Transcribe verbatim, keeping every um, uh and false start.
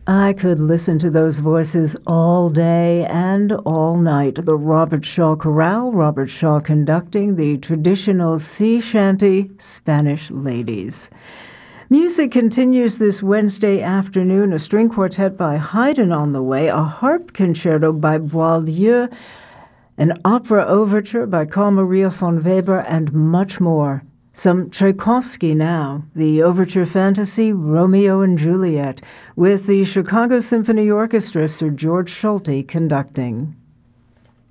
I could listen to those voices all day and all night. The Robert Shaw Chorale, Robert Shaw conducting the traditional sea shanty Spanish Ladies. Music continues this Wednesday afternoon. A string quartet by Haydn on the way, a harp concerto by Boieldieu, an opera overture by Carl Maria von Weber, and much more. Some Tchaikovsky now, the overture fantasy Romeo and Juliet, with the Chicago Symphony Orchestra, Sir George Solti conducting.